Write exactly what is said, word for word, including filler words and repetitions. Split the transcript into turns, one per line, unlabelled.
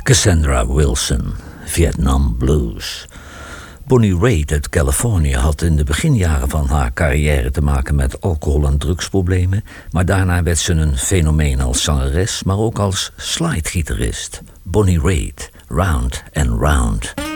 Cassandra Wilson, Vietnam Blues. Bonnie Raitt uit Californië had in de beginjaren van haar carrière te maken met alcohol- en drugsproblemen, maar daarna werd ze een fenomeen als zangeres, maar ook als slidegitarist. Bonnie Raitt, Round and Round.